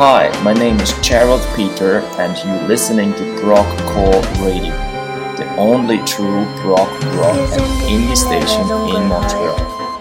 Hi, my name is Gerald Peter, and you're listening to Prog Core Radio, the only true prog rock and indie station in Montreal.